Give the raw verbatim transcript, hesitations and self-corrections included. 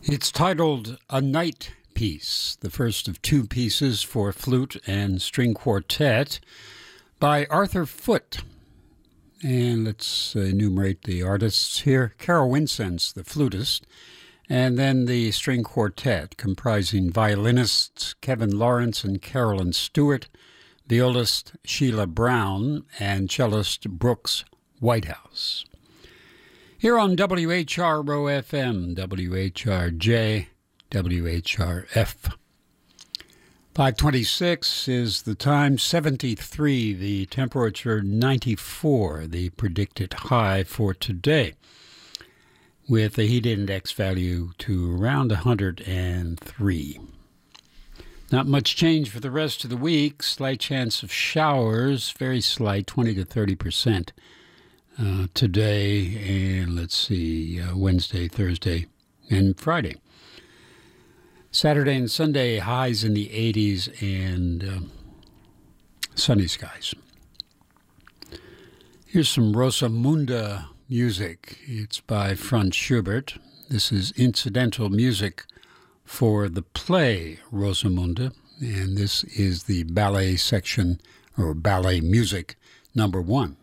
It's titled A Night Piece, the first of two pieces for flute and string quartet by Arthur Foote. And let's enumerate the artists here. Carol Wincense, the flutist, and then the string quartet comprising violinists Kevin Lawrence and Carolyn Stewart, violist Sheila Brown, and cellist Brooks Whitehouse. Here on W H R O F M, W H R J, W H R F. five twenty-six is the time, seventy-three, the temperature ninety-four, the predicted high for today, with the heat index value to around one hundred three. Not much change for the rest of the week. Slight chance of showers, very slight, twenty to thirty percent. Uh, today and let's see, uh, Wednesday, Thursday, and Friday. Saturday and Sunday, highs in the eighties and uh, sunny skies. Here's some Rosamunde music. It's by Franz Schubert. This is incidental music for the play Rosamunde, and this is the ballet section, or ballet music, number one.